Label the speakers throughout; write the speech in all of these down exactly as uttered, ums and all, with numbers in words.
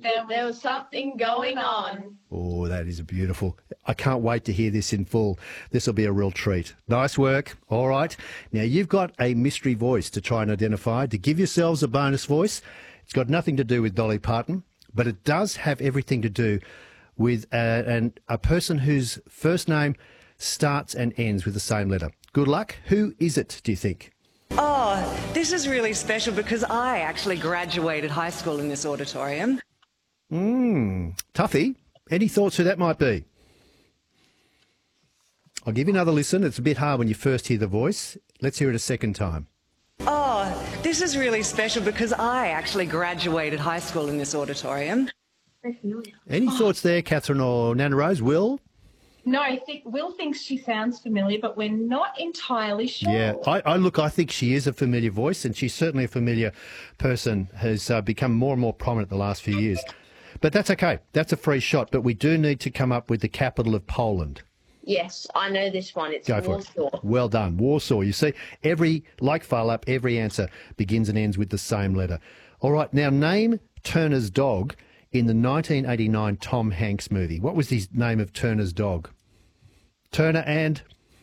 Speaker 1: there, there was something going on.
Speaker 2: Oh, that is beautiful. I can't wait to hear this in full. This will be a real treat. Nice work. All right. Now, you've got a mystery voice to try and identify. To give yourselves a bonus voice, it's got nothing to do with Dolly Parton, but it does have everything to do with a, an, a person whose first name starts and ends with the same letter. Good luck. Who is it, do you think?
Speaker 3: Oh, this is really special because I actually graduated high school in this auditorium.
Speaker 2: Mmm, Tuffy, any thoughts who that might be? I'll give you another listen. It's a bit hard when you first hear the voice. Let's hear it a second time.
Speaker 3: Oh, this is really special because I actually graduated high school in this auditorium.
Speaker 2: Any oh. thoughts there, Catherine or Nana Rose? Will?
Speaker 1: No, I think Will thinks she sounds familiar, but we're not entirely sure.
Speaker 2: Yeah, I, I look, I think she is a familiar voice, and she's certainly a familiar person, has uh, become more and more prominent the last few years. But that's okay. That's a free shot, but we do need to come up with the capital of Poland.
Speaker 4: Yes, I know this one. It's
Speaker 2: Go for
Speaker 4: Warsaw.
Speaker 2: It. Well done. Warsaw. You see, every, like Phar-Lap, every answer begins and ends with the same letter. All right, now name Turner's dog in the nineteen eighty-nine Tom Hanks movie. What was his name of Turner's dog? Turner and...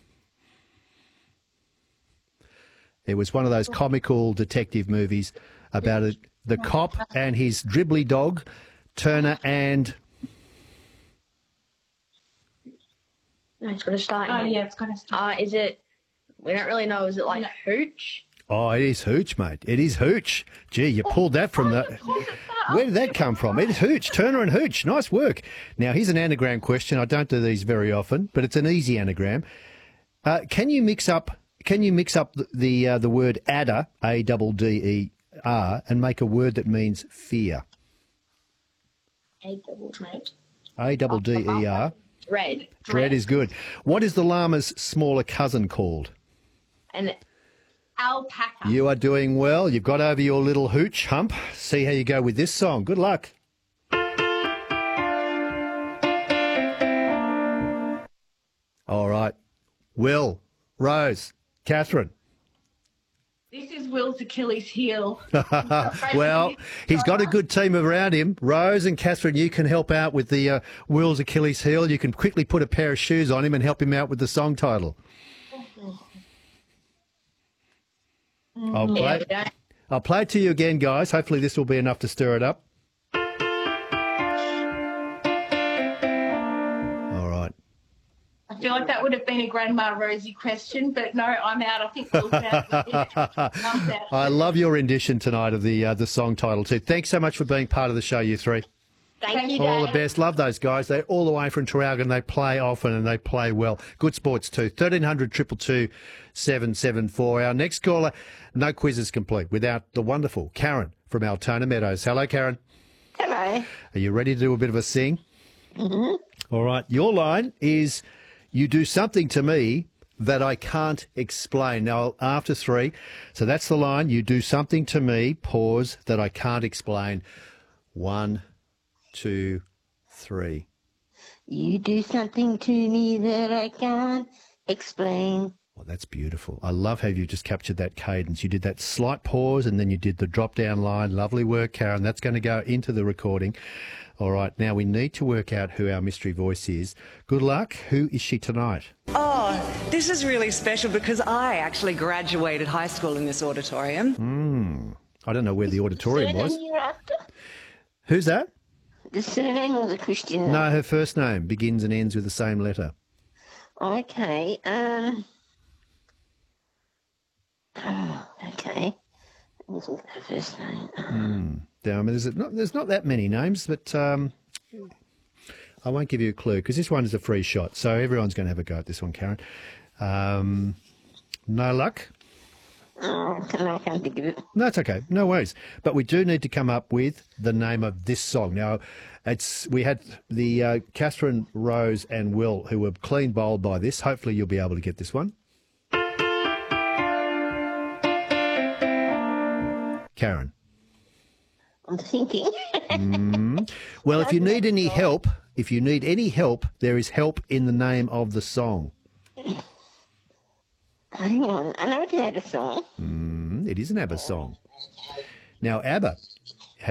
Speaker 2: It was one of those comical detective movies about a, the cop and his dribbly dog, Turner and...
Speaker 4: No, it's got to start.
Speaker 1: Oh, yeah, it's got to start.
Speaker 4: Uh, is it... We don't really know. Is it like no. Hooch?
Speaker 2: Oh, it is Hooch, mate. It is Hooch. Gee, you pulled that from the... Where did that come from? It's Hooch, Turner and Hooch. Nice work. Now, here's an anagram question. I don't do these very often, but it's an easy anagram. Uh, can you mix up Can you mix up the the, uh, the word adder, A D D E R, and make a word that means fear?
Speaker 4: A double dread.
Speaker 2: A D D E R.
Speaker 4: Dread.
Speaker 2: Dread is good. What is the llama's smaller cousin called?
Speaker 4: An alpaca.
Speaker 2: You are doing well. You've got over your little hooch hump. See how you go with this song. Good luck. All right. Will, Rose, Catherine.
Speaker 1: This is Will's Achilles heel.
Speaker 2: Well, he's got a good team around him. Rose and Catherine, you can help out with the uh, Will's Achilles heel. You can quickly put a pair of shoes on him and help him out with the song title. I'll play,
Speaker 4: Yeah,
Speaker 2: I'll play it to you again, guys. Hopefully this will be enough to stir it up. All right.
Speaker 1: I feel like that would have been a Grandma Rosie question, but no, I'm out. I think Will's out. I'm out.
Speaker 2: I love your rendition tonight of the uh, the song title too. Thanks so much for being part of the show, you three.
Speaker 4: Thank you,
Speaker 2: All
Speaker 4: Dad.
Speaker 2: the best. Love those guys. They're all the way from Traralgon. They play often and they play well. Good sports too. thirteen hundred, two two two, seven seven four. Our next caller, no quiz is complete without the wonderful Karen from Altona Meadows. Hello, Karen.
Speaker 5: Hello.
Speaker 2: Are you ready to do a bit of a sing?
Speaker 5: Mm-hmm.
Speaker 2: All right. Your line is, you do something to me that I can't explain. Now, after three, so that's the line. You do something to me, pause, that I can't explain. One, two, three.
Speaker 5: You do something to me that I can't explain.
Speaker 2: Well, that's beautiful. I love how you just captured that cadence. You did that slight pause and then you did the drop-down line. Lovely work, Karen. That's going to go into the recording. All right, now we need to work out who our mystery voice is. Good luck. Who is she tonight?
Speaker 3: Oh, this is really special because I actually graduated high school in this auditorium.
Speaker 2: Hmm. I don't know where the auditorium was.
Speaker 5: Surname you're after?
Speaker 2: Who's that?
Speaker 5: The surname or the Christian name?
Speaker 2: No, her first name begins and ends with the same letter.
Speaker 5: Okay. Um. Oh, okay. This is her first name.
Speaker 2: Hmm. Now, I mean, there's not, there's not that many names, but um, I won't give you a clue because this one is a free shot. So everyone's going to have a go at this one, Karen. Um, no luck?
Speaker 5: Oh, can I can't think of it.
Speaker 2: No, it's okay. No worries. But we do need to come up with the name of this song. Now, it's we had the uh, Catherine, Rose and Will who were clean bowled by this. Hopefully you'll be able to get this one. Karen.
Speaker 5: I'm thinking.
Speaker 2: Mm. Well, if you need any help, if you need any help, there is help in the name of the song.
Speaker 5: Hang on. I know it's had a song.
Speaker 2: Mm, it is an ABBA song. Now, ABBA